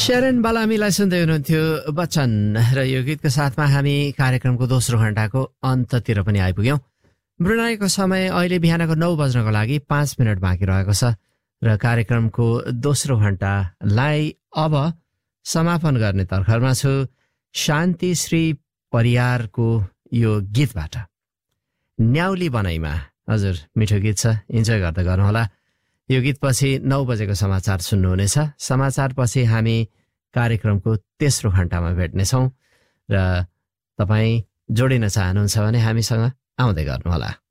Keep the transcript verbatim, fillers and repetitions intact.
Sheeran बालामीलाई सुन्दै हुनुहुन्थ्यो बच्चन र यो गीतको साथमा हामी कार्यक्रमको दोस्रो घण्टाको अन्ततिर पनि आइपुग्यौँ। ब्रुनाईको समय अहिले बिहानको नौ बज्नको लागि पाँच मिनट बाँकी रहेको छ र कार्यक्रमको दोस्रो घण्टालाई अब समापन गर्ने तर्खरमा छु शान्ति श्री परियारको यो गीतबाट। न्याउली बनाइमा, हजुर मिठो गीत छ, इन्जोय गर्दै गर्नुहोला। यो गीतपछि नौ बजेको समाचार सुन्नुहुनेछ। समाचारपछि हामी कार्यक्रमको तेस्रो घण्टामा भेट्नेछौँ र तपाईँ जोडिन चाहनुहुन्छ भने हामीसँग आउँदै गर्नुहोला।